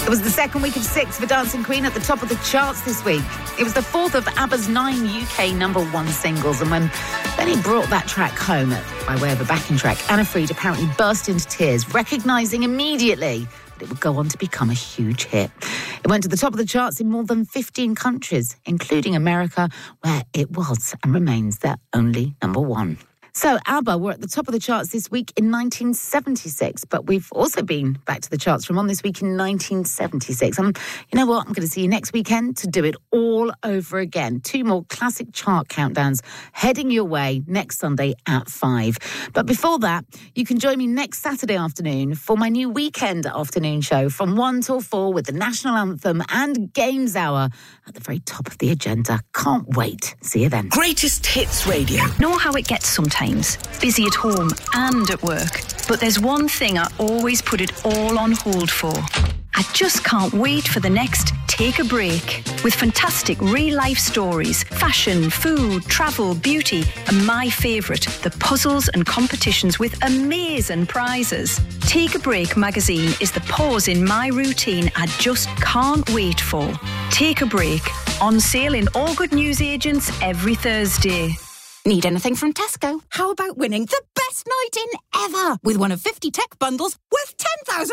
It was the second week of 6 for Dancing Queen at the top of the charts this week. It was the fourth of ABBA's 9 UK number one singles, and when Benny brought that track home by way of a backing track, Anna Fried apparently burst into tears, recognising immediately that it would go on to become a huge hit. It went to the top of the charts in more than 15 countries, including America, where it was and remains their only number one. So ABBA were at the top of the charts this week in 1976, but we've also been back to the charts from on this week in 1976. And you know what? I'm going to see you next weekend to do it all over again. 2 more classic chart countdowns heading your way next Sunday at 5. But before that, you can join me next Saturday afternoon for my new weekend afternoon show from 1 till 4 with the National Anthem and Games Hour at the very top of the agenda. Can't wait. See you then. Greatest Hits Radio. Know how it gets sometimes. Busy at home and at work. But there's one thing I always put it all on hold for. I just can't wait for the next Take a Break. With fantastic real-life stories, fashion, food, travel, beauty, and my favourite, the puzzles and competitions with amazing prizes. Take a Break magazine is the pause in my routine I just can't wait for. Take a Break. On sale in all good newsagents every Thursday. Need anything from Tesco? How about winning the best night in ever with one of 50 tech bundles worth £10,000?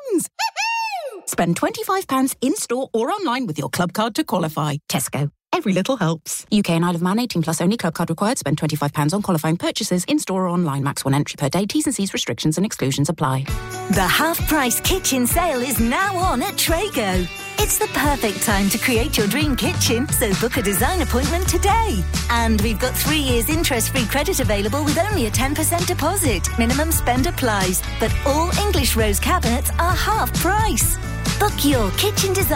Spend £25 in-store or online with your club card to qualify. Tesco. Every little helps. UK and Isle of Man 18 plus only. Club card required. Spend £25 on qualifying purchases in-store or online. Max 1 entry per day. T's and C's, restrictions and exclusions apply. The half-price kitchen sale is now on at Trago. It's the perfect time to create your dream kitchen, so book a design appointment today. And we've got 3 years interest-free credit available with only a 10% deposit. Minimum spend applies, but all English rose cabinets are half price. Book your kitchen design